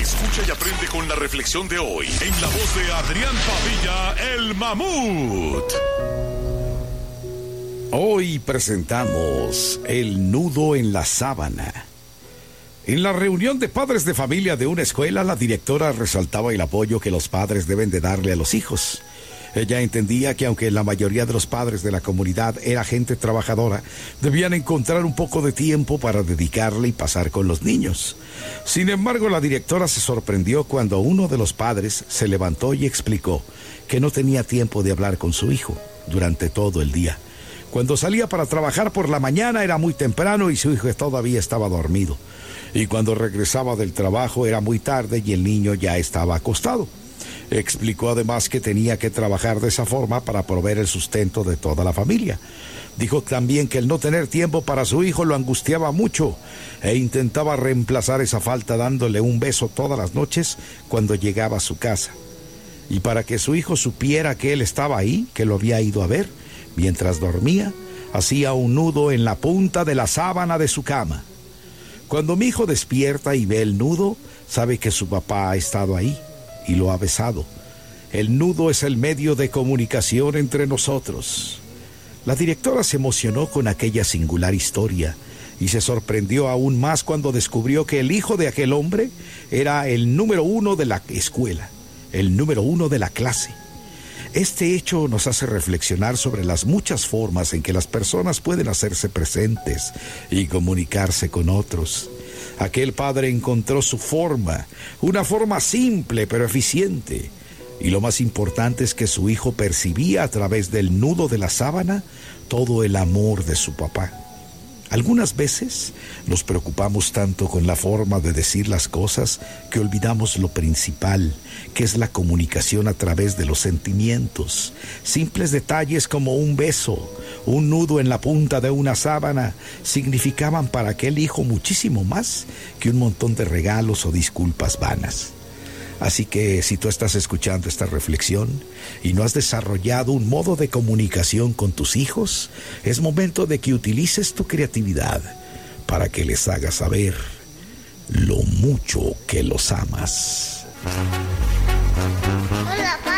Escucha y aprende con la reflexión de hoy en la voz de Adrián Padilla, el Mamut. Hoy presentamos El nudo en la sábana. En la reunión de padres de familia de una escuela, la directora resaltaba el apoyo que los padres deben de darle a los hijos. Ella entendía que aunque la mayoría de los padres de la comunidad era gente trabajadora, debían encontrar un poco de tiempo para dedicarle y pasar con los niños. Sin embargo, la directora se sorprendió cuando uno de los padres se levantó y explicó que no tenía tiempo de hablar con su hijo durante todo el día. Cuando salía para trabajar por la mañana era muy temprano y su hijo todavía estaba dormido. Y cuando regresaba del trabajo era muy tarde y el niño ya estaba acostado. Explicó además que tenía que trabajar de esa forma para proveer el sustento de toda la familia. Dijo también que el no tener tiempo para su hijo lo angustiaba mucho e intentaba reemplazar esa falta dándole un beso todas las noches cuando llegaba a su casa. Y para que su hijo supiera que él estaba ahí, que lo había ido a ver, mientras dormía, hacía un nudo en la punta de la sábana de su cama. Cuando mi hijo despierta y ve el nudo, sabe que su papá ha estado ahí y lo ha besado. El nudo es el medio de comunicación entre nosotros. La directora se emocionó con aquella singular historia y se sorprendió aún más cuando descubrió que el hijo de aquel hombre era el número 1 de la escuela, el número 1 de la clase. Este hecho nos hace reflexionar sobre las muchas formas en que las personas pueden hacerse presentes y comunicarse con otros. Aquel padre encontró su forma, una forma simple pero eficiente. Y lo más importante es que su hijo percibía a través del nudo de la sábana todo el amor de su papá. Algunas veces nos preocupamos tanto con la forma de decir las cosas que olvidamos lo principal, que es la comunicación a través de los sentimientos. Simples detalles como un beso, un nudo en la punta de una sábana, significaban para aquel hijo muchísimo más que un montón de regalos o disculpas vanas. Así que si tú estás escuchando esta reflexión y no has desarrollado un modo de comunicación con tus hijos, es momento de que utilices tu creatividad para que les hagas saber lo mucho que los amas. Hola,